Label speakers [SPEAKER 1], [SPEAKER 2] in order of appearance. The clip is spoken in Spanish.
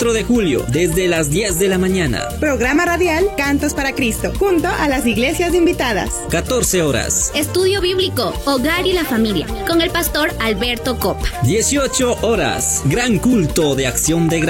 [SPEAKER 1] 4 de julio, desde las 10 de la mañana.
[SPEAKER 2] Programa radial Cantos para Cristo, junto a las iglesias invitadas.
[SPEAKER 1] 14 horas.
[SPEAKER 3] Estudio bíblico, hogar y la familia, con el pastor Alberto Copa.
[SPEAKER 1] 18 horas. Gran culto de acción de gracias.